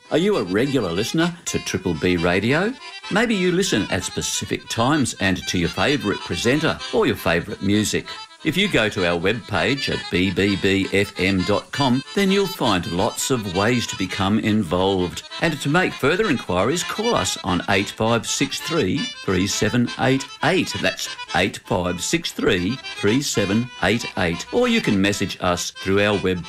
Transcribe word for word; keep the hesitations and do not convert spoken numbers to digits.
Are you a regular listener to Triple B Radio? Maybe you listen at specific times and to your favourite presenter or your favourite music. If you go to our webpage at b b b f m dot com, then you'll find lots of ways to become involved. And to make further inquiries, call us on eight five six three, three seven eight eight. That's eight five six three, three seven eight eight. Or you can message us through our web